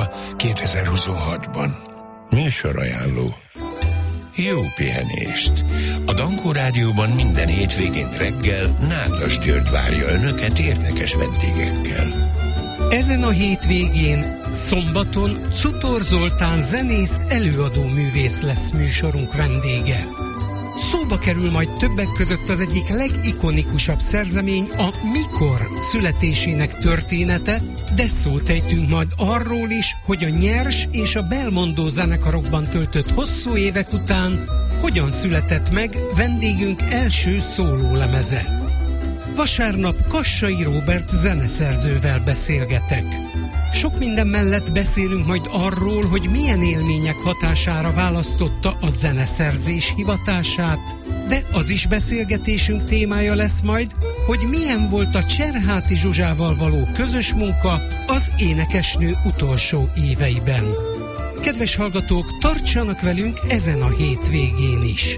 Európa 2026-ban. Műsorajánló. Jó pihenést! A Dankó Rádióban minden hétvégén reggel Nádas György várja Önöket érdekes vendégekkel. Ezen a hétvégén, szombaton Cutor Zoltán zenész, előadó művész lesz műsorunk vendége. Szóba kerül majd többek között az egyik legikonikusabb szerzemény, a Mikor születésének története, de szót ejtünk majd arról is, hogy a Nyers és a Belmondo zenekarokban töltött hosszú évek után hogyan született meg vendégünk első szólólemeze. Vasárnap Kassai Róbert zeneszerzővel beszélgetek. Sok minden mellett beszélünk majd arról, hogy milyen élmények hatására választotta a zeneszerzés hivatását, de az is beszélgetésünk témája lesz majd, hogy milyen volt a Cserháti Zsuzsával való közös munka az énekesnő utolsó éveiben. Kedves hallgatók, tartsanak velünk ezen a hétvégén is!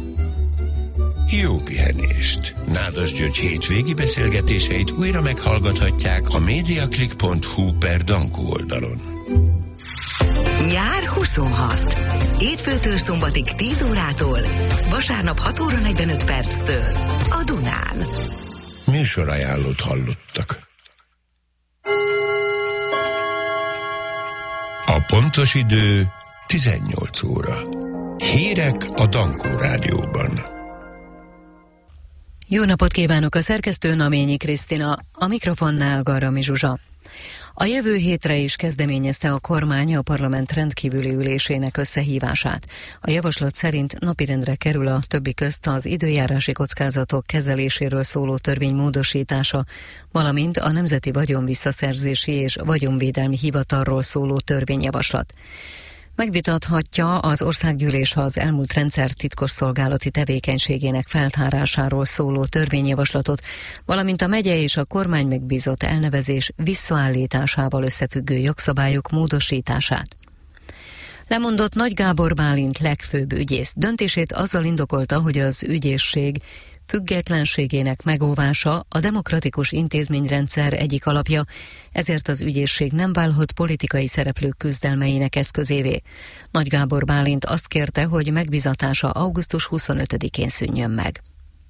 Jó pihenést! Nádas György hétvégi beszélgetéseit újra meghallgathatják a mediaclick.hu/Dankó oldalon. Nyár 26. Hétfőtől szombatig 10 órától, vasárnap 6 óra 45 perctől a Dunán. Műsorajánlót hallottak. A pontos idő 18 óra. Hírek a Dankó Rádióban. Jó napot kívánok, a szerkesztő Naményi Krisztina, a mikrofonnál Garami Zsuzsa. A jövő hétre is kezdeményezte a kormány a parlament rendkívüli ülésének összehívását. A javaslat szerint napirendre kerül a többi közt az időjárási kockázatok kezeléséről szóló törvény módosítása, valamint a Nemzeti Vagyonvisszaszerzési és Vagyonvédelmi Hivatalról szóló törvényjavaslat. Megvitathatja az országgyűlés az elmúlt rendszer titkosszolgálati tevékenységének feltárásáról szóló törvényjavaslatot, valamint a megye és a kormány megbízott elnevezés visszaállításával összefüggő jogszabályok módosítását. Lemondott Nagy Gábor Bálint legfőbb ügyész. Döntését azzal indokolta, hogy az ügyészség függetlenségének megóvása a demokratikus intézményrendszer egyik alapja, ezért az ügyészség nem válhat politikai szereplők küzdelmeinek eszközévé. Nagy Gábor Bálint azt kérte, hogy megbízatása augusztus 25-én szűnjön meg.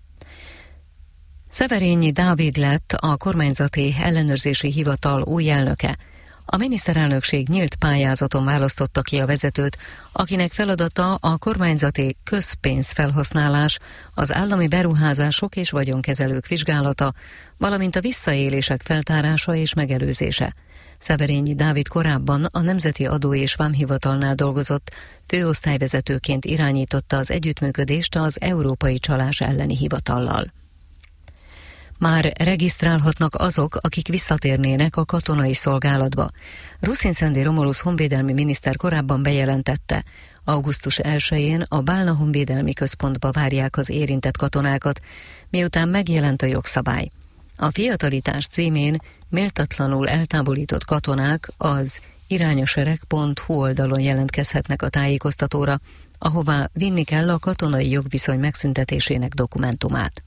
Szeverényi Dávid lett a kormányzati ellenőrzési hivatal új elnöke. A miniszterelnökség nyílt pályázaton választotta ki a vezetőt, akinek feladata a kormányzati közpénzfelhasználás, az állami beruházások és vagyonkezelők vizsgálata, valamint a visszaélések feltárása és megelőzése. Szeverényi Dávid korábban a Nemzeti Adó- és Vámhivatalnál dolgozott, főosztályvezetőként irányította az együttműködést az Európai Csalás elleni hivatallal. Már regisztrálhatnak azok, akik visszatérnének a katonai szolgálatba. Ruszin-Szendi Romulusz honvédelmi miniszter korábban bejelentette, augusztus 1-én a Bálna Honvédelmi Központba várják az érintett katonákat, miután megjelent a jogszabály. A fiatalitás címén méltatlanul eltávolított katonák az irányasereg.hu oldalon jelentkezhetnek a tájékoztatóra, ahová vinni kell a katonai jogviszony megszüntetésének dokumentumát.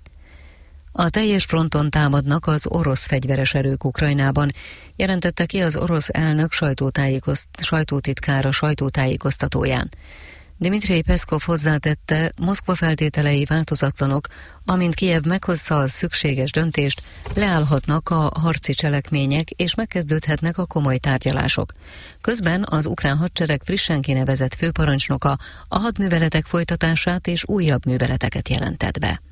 A teljes fronton támadnak az orosz fegyveres erők Ukrajnában, jelentette ki az orosz elnök sajtótitkára sajtótájékoztatóján. Dmitrij Peszkov hozzátette, Moszkva feltételei változatlanok, amint Kijev meghozza a szükséges döntést, leállhatnak a harci cselekmények és megkezdődhetnek a komoly tárgyalások. Közben az ukrán hadsereg frissen kinevezett főparancsnoka a hadműveletek folytatását és újabb műveleteket jelentett be.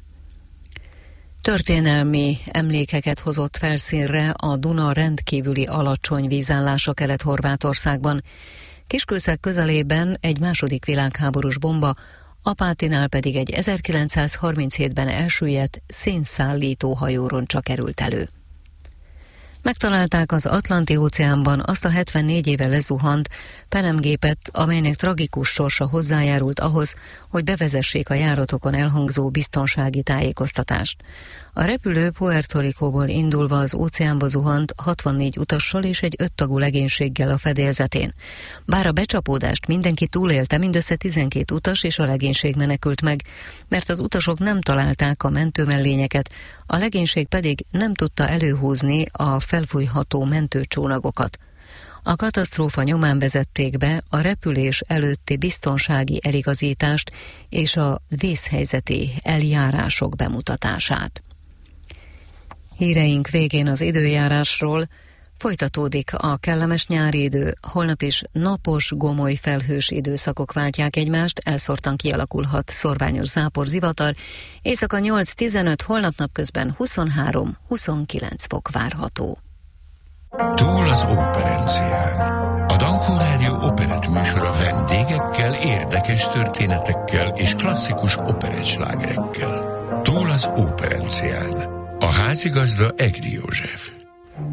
Történelmi emlékeket hozott felszínre a Duna rendkívüli alacsony vízállása Kelet-Horvátországban. Kiskőszeg közelében egy második világháborús bomba, Apátinál pedig egy 1937-ben elsüllyedt szénszállító hajóroncsa került elő. Megtalálták az Atlanti-óceánban azt a 74 éve lezuhant penemgépet, amelynek tragikus sorsa hozzájárult ahhoz, hogy bevezessék a járatokon elhangzó biztonsági tájékoztatást. A repülő Puerto Ricóból indulva az óceánba zuhant 64 utassal és egy 5 tagú legénységgel a fedélzetén. Bár a becsapódást mindenki túlélte, mindössze 12 utas és a legénység menekült meg, mert az utasok nem találták a mentőmellényeket, a legénység pedig nem tudta előhúzni a felfújható mentőcsónagokat. A katasztrófa nyomán vezették be a repülés előtti biztonsági eligazítást és a vészhelyzeti eljárások bemutatását. Híreink végén az időjárásról. Folytatódik a kellemes nyári idő, holnap is napos, gomoly felhős időszakok váltják egymást, elszórtan kialakulhat szorványos zápor, zivatar, éjszaka 8-15, holnap napközben 23-29 fok várható. Túl az óperencián. A Dankó Rádió operett műsora vendégekkel, érdekes történetekkel és klasszikus operettslágerekkel. Túl az óperencián. A házigazda Egri József.